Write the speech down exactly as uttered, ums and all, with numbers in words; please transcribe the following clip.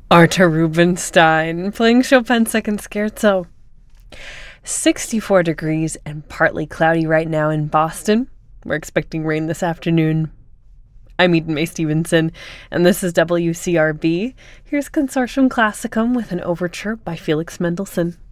Artur Rubinstein playing Chopin's Second Scherzo. sixty-four degrees and partly cloudy right now in Boston. We're expecting rain this afternoon. I'm Eden May Stevenson, and this is W C R B. Here's Consortium Classicum with an overture by Felix Mendelssohn.